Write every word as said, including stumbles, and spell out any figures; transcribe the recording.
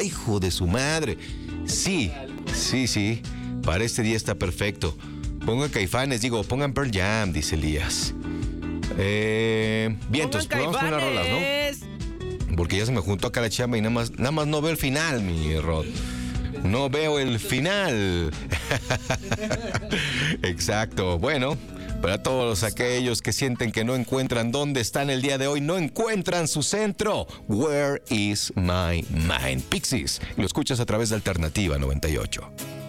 ¡Ay, hijo de su madre! Sí, sí, sí. Para este día está perfecto. Pongan Caifanes, digo, pongan Pearl Jam, dice Elías. Eh, vientos, pues vamos con unas rolas, ¿no? Porque ya se me juntó acá la chamba y nada más, nada más no veo el final, mi Rod. No veo el final. Exacto. Bueno, para todos aquellos que sienten que no encuentran dónde están el día de hoy, no encuentran su centro. Where is my mind? Pixies. Lo escuchas a través de Alternativa noventa y ocho.